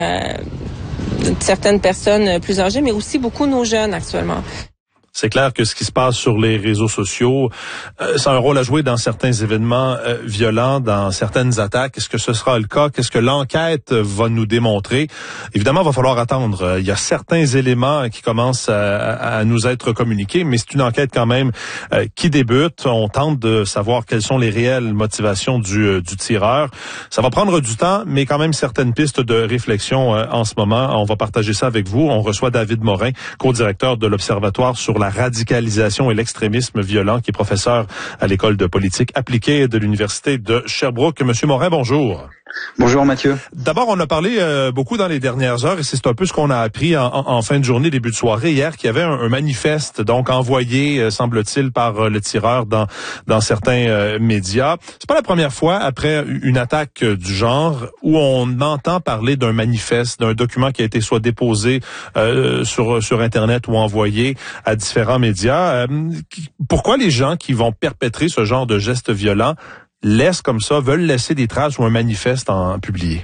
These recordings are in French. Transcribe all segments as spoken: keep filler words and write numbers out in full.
euh, certaines personnes plus âgées, mais aussi beaucoup nos jeunes actuellement. C'est clair que ce qui se passe sur les réseaux sociaux, euh, ça a un rôle à jouer dans certains événements euh, violents, dans certaines attaques. Est-ce que ce sera le cas? Qu'est-ce que l'enquête va nous démontrer? Évidemment, il va falloir attendre. Il y a certains éléments qui commencent à, à nous être communiqués, mais c'est une enquête quand même euh, qui débute. On tente de savoir quelles sont les réelles motivations du, euh, du tireur. Ça va prendre du temps, mais quand même certaines pistes de réflexion euh, en ce moment. On va partager ça avec vous. On reçoit David Morin, co-directeur de l'Observatoire sur la radicalisation et l'extrémisme violent, qui est professeur à l'École de politique appliquée de l'Université de Sherbrooke. Monsieur Morin, bonjour. Bonjour Mathieu. D'abord, on a parlé euh, beaucoup dans les dernières heures, et c'est un peu ce qu'on a appris en, en, en fin de journée, début de soirée, hier, qu'il y avait un, un manifeste donc envoyé, euh, semble-t-il, par euh, le tireur dans dans certains euh, médias. C'est pas la première fois, après une attaque euh, du genre, où on entend parler d'un manifeste, d'un document qui a été soit déposé euh, sur sur Internet ou envoyé à différents médias. Euh, pourquoi les gens qui vont perpétrer ce genre de gestes violents laissent comme ça, veulent laisser des traces ou un manifeste en publié?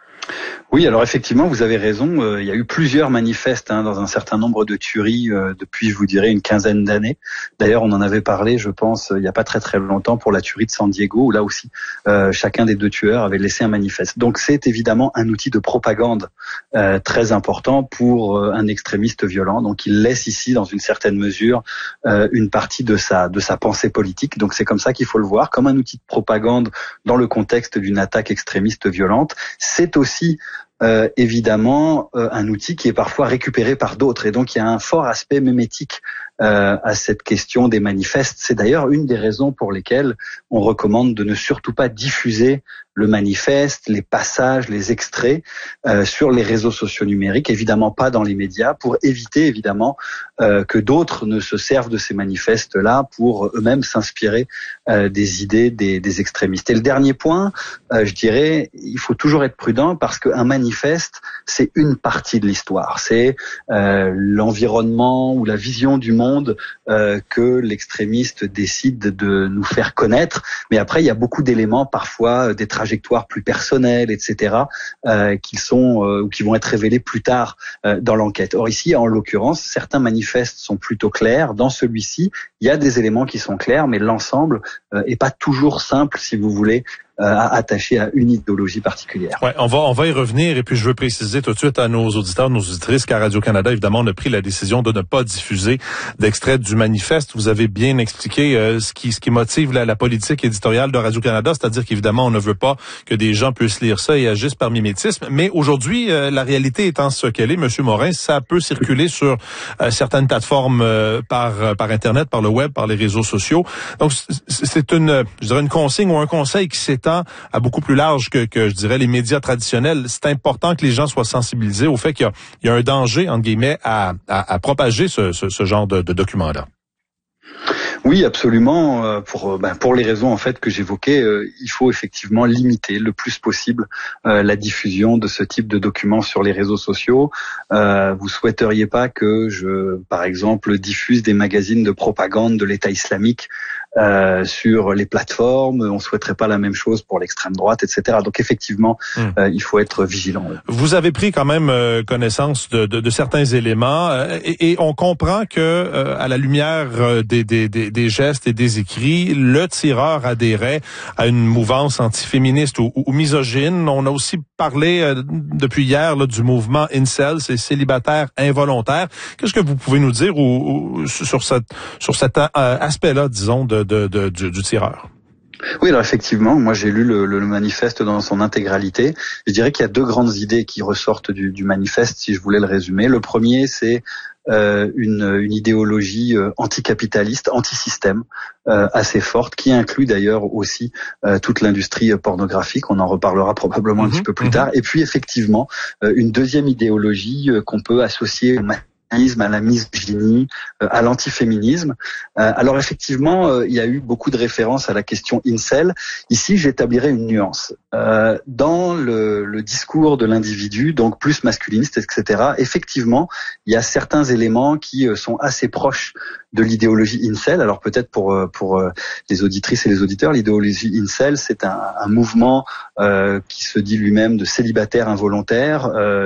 Oui, alors effectivement, vous avez raison. Euh, il y a eu plusieurs manifestes hein, dans un certain nombre de tueries euh, depuis, je vous dirais, une quinzaine d'années. D'ailleurs, on en avait parlé, je pense, il n'y a pas très très longtemps pour la tuerie de San Diego, où là aussi, euh, chacun des deux tueurs avait laissé un manifeste. Donc, c'est évidemment un outil de propagande euh, très important pour euh, un extrémiste violent. Donc, il laisse ici, dans une certaine mesure, euh, une partie de sa de sa pensée politique. Donc, c'est comme ça qu'il faut le voir, comme un outil de propagande dans le contexte d'une attaque extrémiste violente. C'est aussi Euh, évidemment euh, un outil qui est parfois récupéré par d'autres, et donc il y a un fort aspect mémétique euh, à cette question des manifestes. C'est d'ailleurs une des raisons pour lesquelles on recommande de ne surtout pas diffuser le manifeste, les passages, les extraits euh, sur les réseaux sociaux numériques, évidemment pas dans les médias, pour éviter évidemment euh, que d'autres ne se servent de ces manifestes-là pour eux-mêmes s'inspirer euh, des idées des, des extrémistes. Et le dernier point, euh, je dirais, il faut toujours être prudent, parce qu'un manifeste, c'est une partie de l'histoire. C'est euh, l'environnement ou la vision du monde euh, que l'extrémiste décide de nous faire connaître. Mais après, il y a beaucoup d'éléments, parfois des trajectoires plus personnelles, et cetera, euh, qui sont euh, ou qui vont être révélés plus tard euh, dans l'enquête. Or ici, en l'occurrence, certains manifestes sont plutôt clairs. Dans celui-ci, il y a des éléments qui sont clairs, mais l'ensemble euh, est pas toujours simple, si vous voulez, à attaché à une idéologie particulière. Ouais, on va on va y revenir, et puis je veux préciser tout de suite à nos auditeurs, nos auditrices, qu'à Radio-Canada, évidemment, on a pris la décision de ne pas diffuser d'extrait du manifeste. Vous avez bien expliqué euh, ce qui ce qui motive la, la politique éditoriale de Radio-Canada, c'est-à-dire qu'évidemment, on ne veut pas que des gens puissent lire ça et agissent par mimétisme. Mais aujourd'hui, euh, la réalité étant ce qu'elle est, Monsieur Morin, ça peut circuler sur euh, certaines plateformes euh, par par Internet, par le web, par les réseaux sociaux. Donc, c'est une, je dirais, une consigne ou un conseil qui s'étend à beaucoup plus large que, que, je dirais, les médias traditionnels. C'est important que les gens soient sensibilisés au fait qu'il y a, il y a un danger, entre guillemets, à, à, à propager ce, ce, ce genre de, de documents-là. Oui, absolument. Pour ben, pour les raisons en fait que j'évoquais, euh, il faut effectivement limiter le plus possible euh, la diffusion de ce type de documents sur les réseaux sociaux. Euh, vous souhaiteriez pas que je, par exemple, diffuse des magazines de propagande de l'État islamique euh, sur les plateformes? On souhaiterait pas la même chose pour l'extrême droite, et cetera. Donc effectivement, mmh. euh, il faut être vigilant. Vous avez pris quand même euh, connaissance de, de, de certains éléments, euh, et, et on comprend que euh, à la lumière euh, des, des, des, des gestes et des écrits, le tireur adhérait à une mouvance antiféministe ou, ou misogyne. On a aussi parlé euh, depuis hier là, du mouvement incel, c'est célibataire involontaire. Qu'est-ce que vous pouvez nous dire ou, ou, sur, cette, sur cet euh, aspect-là, disons, de De, de, du, du tireur? Oui, alors effectivement, moi j'ai lu le, le manifeste dans son intégralité. Je dirais qu'il y a deux grandes idées qui ressortent du, du manifeste, si je voulais le résumer. Le premier, c'est euh, une, une idéologie euh, anticapitaliste, anti-système, euh, assez forte, qui inclut d'ailleurs aussi euh, toute l'industrie pornographique. On en reparlera probablement un mmh, petit peu plus mmh. tard. Et puis effectivement, euh, une deuxième idéologie euh, qu'on peut associer à la misogynie, à l'antiféminisme. Alors effectivement, il y a eu beaucoup de références à la question incel. Ici, j'établirai une nuance. Dans le, le discours de l'individu, donc plus masculiniste, et cetera, effectivement, il y a certains éléments qui sont assez proches de l'idéologie incel. Alors peut-être pour pour les auditrices et les auditeurs, l'idéologie incel, c'est un, un mouvement euh, qui se dit lui-même de célibataire involontaire, euh,